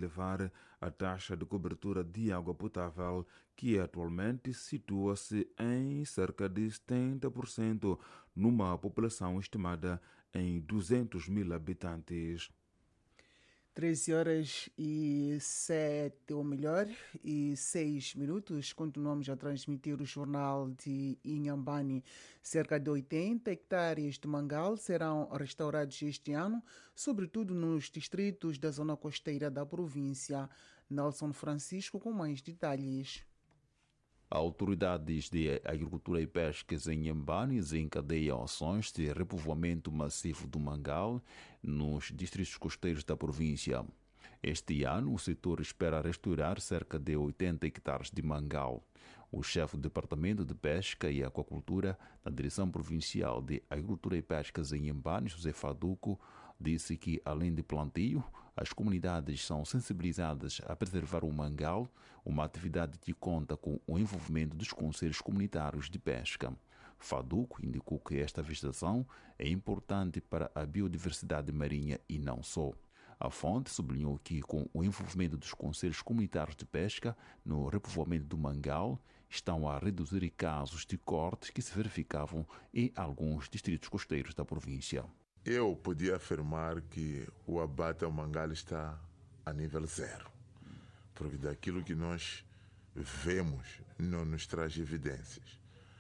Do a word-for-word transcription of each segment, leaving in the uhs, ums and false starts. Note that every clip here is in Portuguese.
elevar a taxa de cobertura de água potável, que atualmente situa-se em cerca de setenta por cento, numa população estimada em duzentos mil habitantes. treze horas e sete, ou melhor, e seis minutos. Continuamos a transmitir o jornal de Inhambane. Cerca de oitenta hectares de mangal serão restaurados este ano, sobretudo nos distritos da zona costeira da província. Nelson Francisco com mais detalhes. Autoridades de Agricultura e Pescas em Inhambane encadeiam ações de repovoamento massivo do mangal nos distritos costeiros da província. Este ano, o setor espera restaurar cerca de oitenta hectares de mangal. O chefe do Departamento de Pesca e Aquacultura da Direção Provincial de Agricultura e Pescas em Inhambane, José Faduco, disse que, além de plantio, as comunidades são sensibilizadas a preservar o mangal, uma atividade que conta com o envolvimento dos conselhos comunitários de pesca. Faduco indicou que esta vegetação é importante para a biodiversidade marinha e não só. A fonte sublinhou que, com o envolvimento dos conselhos comunitários de pesca no repovoamento do mangal, estão a reduzir casos de cortes que se verificavam em alguns distritos costeiros da província. Eu podia afirmar que o abate ao mangal está a nível zero, porque daquilo que nós vemos não nos traz evidências.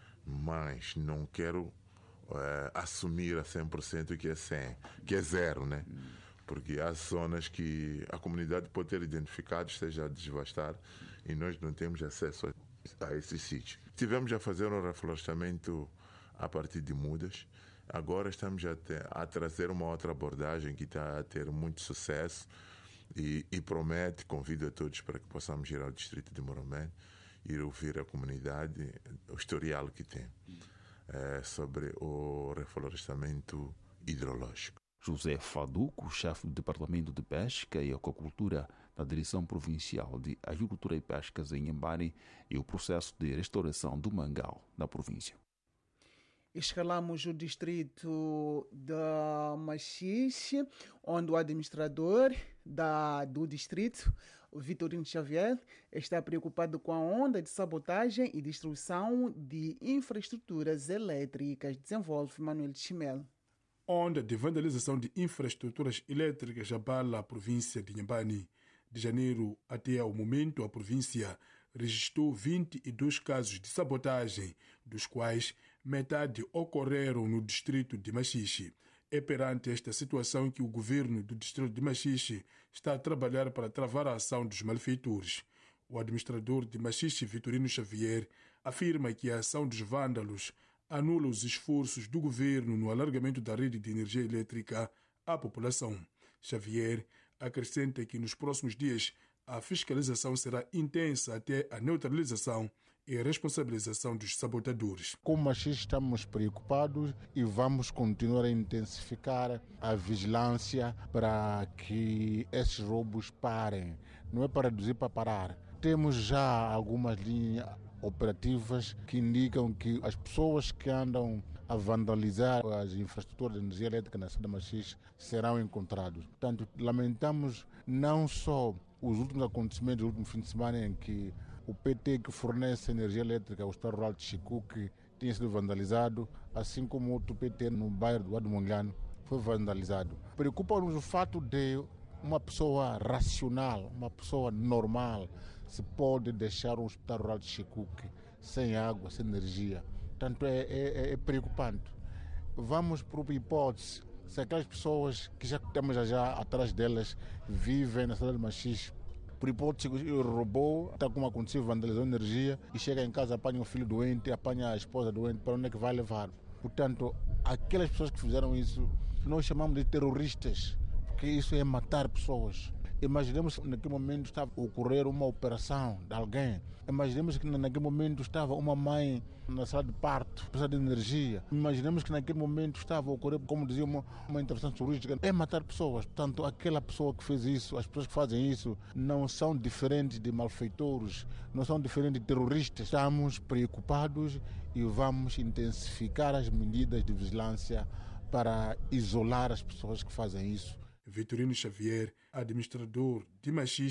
Mas não quero é, assumir a cem por cento que é cem, que é zero, né? Porque há zonas que a comunidade pode ter identificado, esteja a devastar, e nós não temos acesso a, a esses sítios. Tivemos a fazer um reflorestamento a partir de mudas. Agora estamos a, ter, a trazer uma outra abordagem que está a ter muito sucesso e, e promete, convido a todos para que possamos ir ao distrito de Moromé, ir ouvir a comunidade, o historial que tem é, sobre o reflorestamento hidrológico. José Faduco, chefe do Departamento de Pesca e Aquacultura da Direção Provincial de Agricultura e Pescas em Inhambane, e o processo de restauração do mangal na província. Escalamos o distrito da Machixe, onde o administrador da, do distrito, o Vitorino Xavier, está preocupado com a onda de sabotagem e destruição de infraestruturas elétricas. Desenvolve Manuel Chimel. Onda de vandalização de infraestruturas elétricas abala a província de Inhambane. De janeiro até ao momento, a província registrou vinte e dois casos de sabotagem, dos quais metade ocorreram no distrito de Machixe. É perante esta situação que o governo do distrito de Machixe está a trabalhar para travar a ação dos malfeitores. O administrador de Machixe, Vitorino Xavier, afirma que a ação dos vândalos anula os esforços do governo no alargamento da rede de energia elétrica à população. Xavier acrescenta que nos próximos dias a fiscalização será intensa até a neutralização e a responsabilização dos sabotadores. Como Machixe, estamos preocupados e vamos continuar a intensificar a vigilância para que esses roubos parem. Não é para reduzir, para parar. Temos já algumas linhas operativas que indicam que as pessoas que andam a vandalizar as infraestruturas de energia elétrica na cidade de Machixe serão encontrados. Portanto, lamentamos não só os últimos acontecimentos do último fim de semana em que o P T que fornece energia elétrica ao Estado Rural de Chicuque tinha sido vandalizado, assim como outro P T no bairro do Admongano foi vandalizado. Preocupa-nos o fato de uma pessoa racional, uma pessoa normal, se pode deixar o Hospital Rural de Chicuque sem água, sem energia. Portanto, é, é, é preocupante. Vamos para uma hipótese, se aquelas pessoas que já estamos já, já atrás delas vivem na cidade de Machixe, por hipótese, roubou, está como aconteceu, vandalizou energia e chega em casa, apanha o filho doente, apanha a esposa doente, para onde é que vai levar? Portanto, aquelas pessoas que fizeram isso, nós chamamos de terroristas, porque isso é matar pessoas. Imaginemos que naquele momento estava a ocorrer uma operação de alguém. Imaginemos que naquele momento estava uma mãe na sala de parto, precisando de energia. Imaginemos que naquele momento estava a ocorrer, como dizia, uma, uma intervenção cirúrgica. É matar pessoas. Portanto, aquela pessoa que fez isso, as pessoas que fazem isso, não são diferentes de malfeitores, não são diferentes de terroristas. Estamos preocupados e vamos intensificar as medidas de vigilância para isolar as pessoas que fazem isso. Vitorino Xavier, administrador de Machixe,